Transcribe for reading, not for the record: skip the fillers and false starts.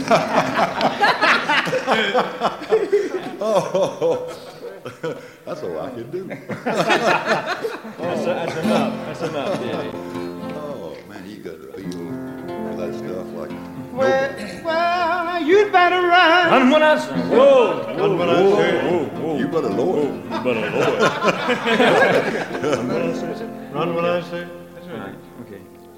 Oh, that's all I can do. That's enough. That's enough, Daddy. Oh, man, you got to feel that stuff like... Well, you'd better run. Run when I say. Whoa. Run when I say. Whoa. You better lower it. You better lower it. Run when I say. That's right. Okay.